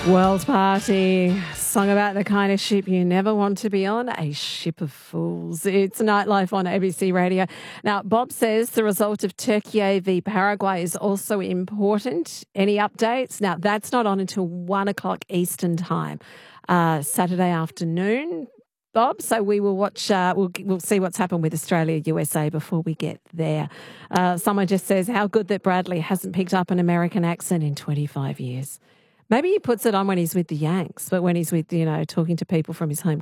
World Party, song about the kind of ship you never want to be on, a ship of fools. It's Nightlife on ABC Radio. Now, Bob says the result of Turkey v Paraguay is also important. Any updates? Now, that's not on until 1 o'clock Eastern time, Saturday afternoon, Bob. So we will watch, we'll see what's happened with Australia, USA before we get there. Someone just says, how good that Bradley hasn't picked up an American accent in 25 years. Maybe he puts it on when he's with the Yanks, but when he's with, talking to people from his home